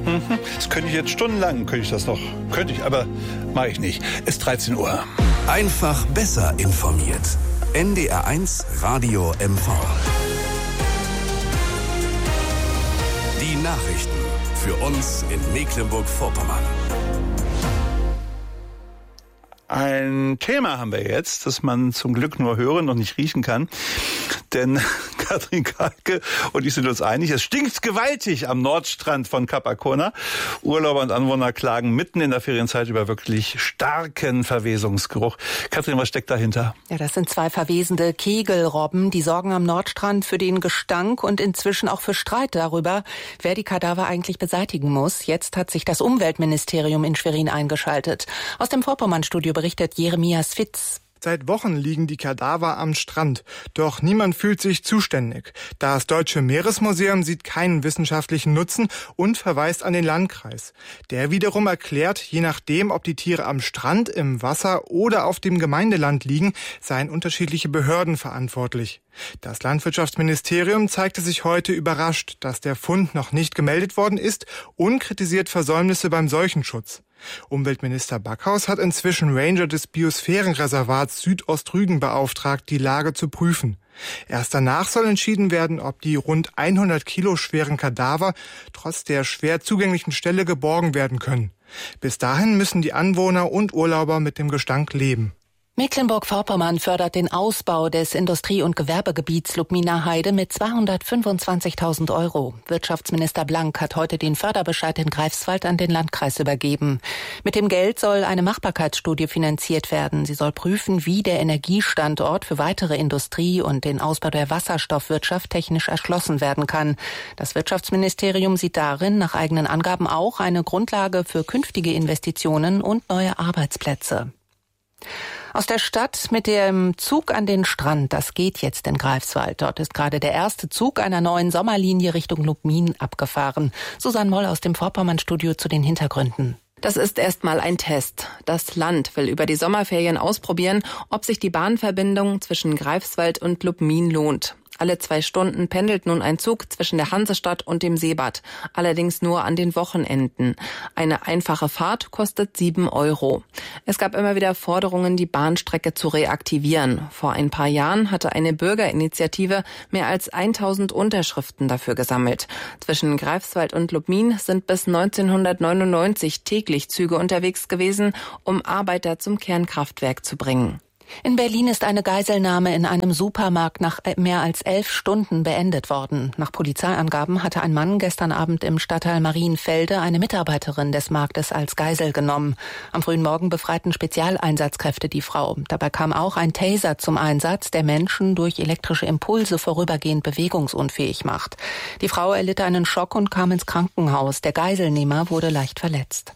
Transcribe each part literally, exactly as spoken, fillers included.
Das könnte ich jetzt stundenlang, könnte ich das noch, könnte ich, aber mache ich nicht. Es ist dreizehn Uhr. Einfach besser informiert. N D R eins Radio M V. Die Nachrichten für uns in Mecklenburg-Vorpommern. Ein Thema haben wir jetzt, das man zum Glück nur hören und nicht riechen kann. Denn Katrin Karlke und ich sind uns einig, es stinkt gewaltig am Nordstrand von Kap Arkona. Urlauber und Anwohner klagen mitten in der Ferienzeit über wirklich starken Verwesungsgeruch. Katrin, was steckt dahinter? Ja, das sind zwei verwesende Kegelrobben, die sorgen am Nordstrand für den Gestank und inzwischen auch für Streit darüber, wer die Kadaver eigentlich beseitigen muss. Jetzt hat sich das Umweltministerium in Schwerin eingeschaltet. Aus dem Vorpommernstudio berichtet Jeremias Fitz. Seit Wochen liegen die Kadaver am Strand. Doch niemand fühlt sich zuständig. Das Deutsche Meeresmuseum sieht keinen wissenschaftlichen Nutzen und verweist an den Landkreis. Der wiederum erklärt, je nachdem, ob die Tiere am Strand, im Wasser oder auf dem Gemeindeland liegen, seien unterschiedliche Behörden verantwortlich. Das Landwirtschaftsministerium zeigte sich heute überrascht, dass der Fund noch nicht gemeldet worden ist und kritisiert Versäumnisse beim Seuchenschutz. Umweltminister Backhaus hat inzwischen Ranger des Biosphärenreservats Südostrügen beauftragt, die Lage zu prüfen. Erst danach soll entschieden werden, ob die rund hundert Kilo schweren Kadaver trotz der schwer zugänglichen Stelle geborgen werden können. Bis dahin müssen die Anwohner und Urlauber mit dem Gestank leben. Mecklenburg-Vorpommern fördert den Ausbau des Industrie- und Gewerbegebiets Lubminer Heide mit zweihundertfünfundzwanzigtausend Euro. Wirtschaftsminister Blank hat heute den Förderbescheid in Greifswald an den Landkreis übergeben. Mit dem Geld soll eine Machbarkeitsstudie finanziert werden. Sie soll prüfen, wie der Energiestandort für weitere Industrie und den Ausbau der Wasserstoffwirtschaft technisch erschlossen werden kann. Das Wirtschaftsministerium sieht darin nach eigenen Angaben auch eine Grundlage für künftige Investitionen und neue Arbeitsplätze. Aus der Stadt mit dem Zug an den Strand, das geht jetzt in Greifswald. Dort ist gerade der erste Zug einer neuen Sommerlinie Richtung Lubmin abgefahren. Susanne Moll aus dem Vorpommernstudio zu den Hintergründen. Das ist erstmal ein Test. Das Land will über die Sommerferien ausprobieren, ob sich die Bahnverbindung zwischen Greifswald und Lubmin lohnt. Alle zwei Stunden pendelt nun ein Zug zwischen der Hansestadt und dem Seebad, allerdings nur an den Wochenenden. Eine einfache Fahrt kostet sieben Euro. Es gab immer wieder Forderungen, die Bahnstrecke zu reaktivieren. Vor ein paar Jahren hatte eine Bürgerinitiative mehr als tausend Unterschriften dafür gesammelt. Zwischen Greifswald und Lubmin sind bis neunzehnhundertneunundneunzig täglich Züge unterwegs gewesen, um Arbeiter zum Kernkraftwerk zu bringen. In Berlin ist eine Geiselnahme in einem Supermarkt nach mehr als elf Stunden beendet worden. Nach Polizeiangaben hatte ein Mann gestern Abend im Stadtteil Marienfelde eine Mitarbeiterin des Marktes als Geisel genommen. Am frühen Morgen befreiten Spezialeinsatzkräfte die Frau. Dabei kam auch ein Taser zum Einsatz, der Menschen durch elektrische Impulse vorübergehend bewegungsunfähig macht. Die Frau erlitt einen Schock und kam ins Krankenhaus. Der Geiselnehmer wurde leicht verletzt.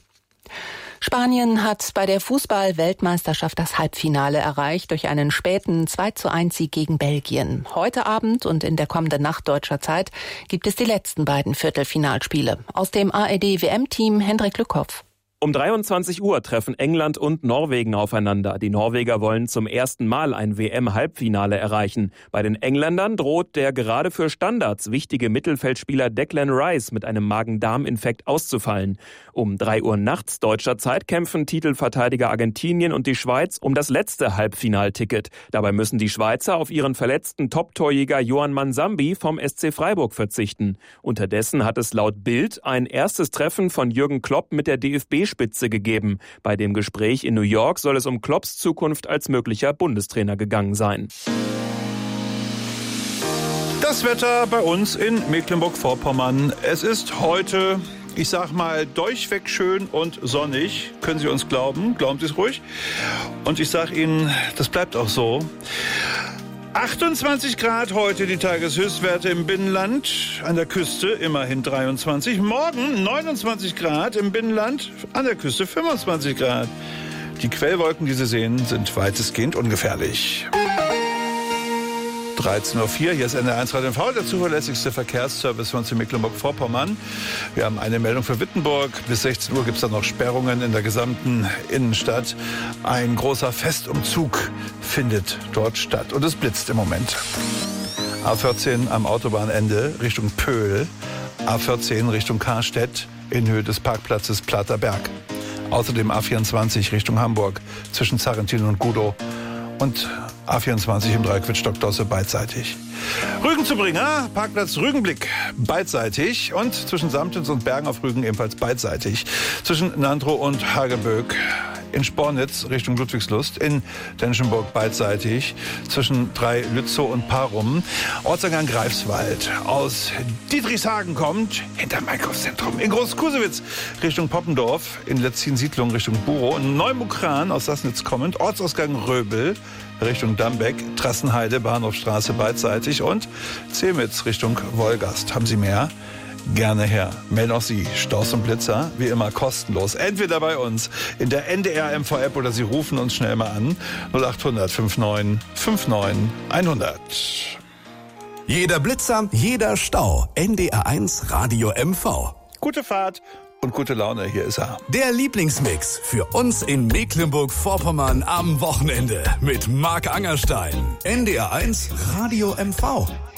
Spanien hat bei der Fußball-Weltmeisterschaft das Halbfinale erreicht durch einen späten zwei zu eins Sieg gegen Belgien. Heute Abend und in der kommenden Nacht deutscher Zeit gibt es die letzten beiden Viertelfinalspiele. Aus dem A R D-W M-Team Hendrik Lückhoff. Um dreiundzwanzig Uhr treffen England und Norwegen aufeinander. Die Norweger wollen zum ersten Mal ein W M-Halbfinale erreichen. Bei den Engländern droht der gerade für Standards wichtige Mittelfeldspieler Declan Rice mit einem Magen-Darm-Infekt auszufallen. Um drei Uhr nachts deutscher Zeit kämpfen Titelverteidiger Argentinien und die Schweiz um das letzte Halbfinalticket. Dabei müssen die Schweizer auf ihren verletzten Top-Torjäger Johan Mansambi vom S C Freiburg verzichten. Unterdessen hat es laut Bild ein erstes Treffen von Jürgen Klopp mit der D F B Spitze gegeben. Bei dem Gespräch in New York soll es um Klopps Zukunft als möglicher Bundestrainer gegangen sein. Das Wetter bei uns in Mecklenburg-Vorpommern. Es ist heute, ich sag mal, durchweg schön und sonnig. Können Sie uns glauben? Glauben Sie es ruhig. Und ich sag Ihnen, das bleibt auch so. achtundzwanzig Grad heute die Tageshöchstwerte im Binnenland, an der Küste immerhin dreiundzwanzig. Morgen neunundzwanzig Grad im Binnenland, an der Küste fünfundzwanzig Grad. Die Quellwolken, die Sie sehen, sind weitestgehend ungefährlich. dreizehn Uhr vier, hier ist N D R eins Radio M V, der zuverlässigste Verkehrsservice von uns in Mecklenburg-Vorpommern. Wir haben eine Meldung für Wittenburg. Bis sechzehn Uhr gibt es dann noch Sperrungen in der gesamten Innenstadt. Ein großer Festumzug findet dort statt und es blitzt im Moment. A vierzehn am Autobahnende Richtung Pöhl. A vierzehn Richtung Karstedt in Höhe des Parkplatzes Platter Berg. Außerdem A vierundzwanzig Richtung Hamburg zwischen Zarrentin und Gudow. Und A vierundzwanzig im Dreieck Wittstock-Dosse beidseitig. Rügen zu Bringer, Parkplatz Rügenblick beidseitig und zwischen Samtens und Bergen auf Rügen ebenfalls beidseitig. Zwischen Nandrow und Hageböck in Spornitz Richtung Ludwigslust, in Denschenburg beidseitig, zwischen drei Lützow und Parum. Ortseingang Greifswald aus Dietrichshagen kommt, hinterm Einkaufszentrum. In Groß-Kusewitz Richtung Poppendorf, in Letzin-Siedlung Richtung Burow. In Neumukran aus Sassnitz kommend, Ortsausgang Röbel Richtung Dambeck, Trassenheide, Bahnhofstraße beidseitig und Zemitz Richtung Wolgast. Haben Sie mehr? Gerne her. Melden auch Sie Staus und Blitzer, wie immer kostenlos. Entweder bei uns in der N D R M V-App oder Sie rufen uns schnell mal an. null acht hundert neunundfünfzig neunundfünfzig hundert. Jeder Blitzer, jeder Stau. N D R eins Radio M V. Gute Fahrt und gute Laune, hier ist er. Der Lieblingsmix für uns in Mecklenburg-Vorpommern am Wochenende mit Marc Angerstein. N D R eins Radio M V.